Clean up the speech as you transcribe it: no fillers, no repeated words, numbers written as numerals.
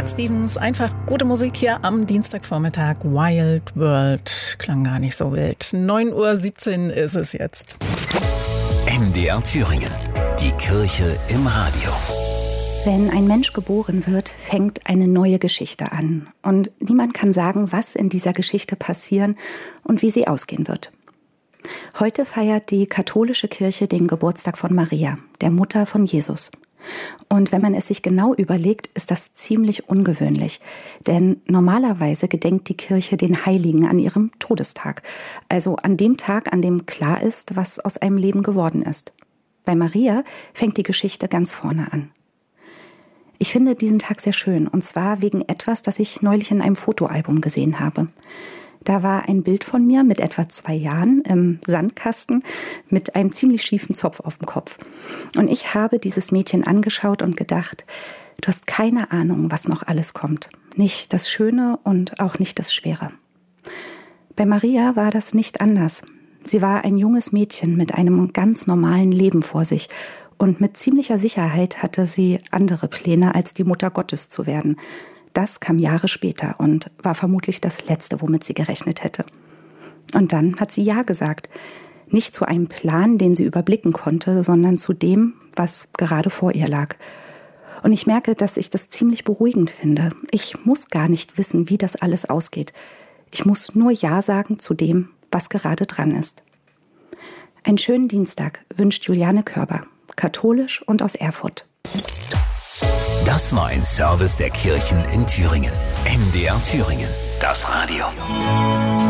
Cat Stevens, einfach gute Musik hier am Dienstagvormittag. Wild World, klang gar nicht so wild. 9:17 Uhr ist es jetzt. MDR Thüringen, die Kirche im Radio. Wenn ein Mensch geboren wird, fängt eine neue Geschichte an. Und niemand kann sagen, was in dieser Geschichte passieren und wie sie ausgehen wird. Heute feiert die katholische Kirche den Geburtstag von Maria, der Mutter von Jesus. Und wenn man es sich genau überlegt, ist das ziemlich ungewöhnlich. Denn normalerweise gedenkt die Kirche den Heiligen an ihrem Todestag. Also an dem Tag, an dem klar ist, was aus einem Leben geworden ist. Bei Maria fängt die Geschichte ganz vorne an. Ich finde diesen Tag sehr schön, und zwar wegen etwas, das ich neulich in einem Fotoalbum gesehen habe. Da war ein Bild von mir mit etwa 2 Jahren im Sandkasten mit einem ziemlich schiefen Zopf auf dem Kopf. Und ich habe dieses Mädchen angeschaut und gedacht, du hast keine Ahnung, was noch alles kommt. Nicht das Schöne und auch nicht das Schwere. Bei Maria war das nicht anders. Sie war ein junges Mädchen mit einem ganz normalen Leben vor sich. Und mit ziemlicher Sicherheit hatte sie andere Pläne, als die Mutter Gottes zu werden. Das kam Jahre später und war vermutlich das Letzte, womit sie gerechnet hätte. Und dann hat sie Ja gesagt. Nicht zu einem Plan, den sie überblicken konnte, sondern zu dem, was gerade vor ihr lag. Und ich merke, dass ich das ziemlich beruhigend finde. Ich muss gar nicht wissen, wie das alles ausgeht. Ich muss nur Ja sagen zu dem, was gerade dran ist. Einen schönen Dienstag wünscht Juliane Körber, katholisch und aus Erfurt. Das war ein Service der Kirchen in Thüringen. MDR Thüringen, das Radio.